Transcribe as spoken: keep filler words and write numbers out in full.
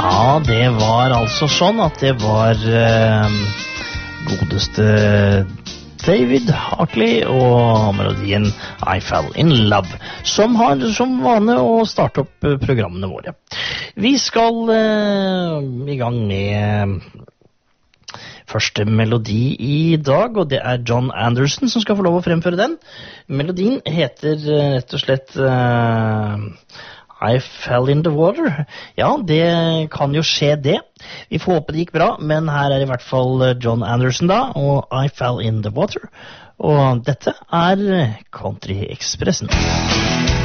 Ja, det var altså sånn at det var eh, godeste David Hartley og melodien I Fell in Love, som har som vane å starte opp programmene våre. Vi skal eh, i gang med første melodi i dag, og det er John Anderson som skal få lov å fremføre den. Melodien heter eh, rett og slett eh, I Fell in the Water. Ja, det kan jo skje det. Vi får håpe det gikk bra, men her er i hvert fall John Anderson da, og I Fell in the Water. Og dette er Country Expressen.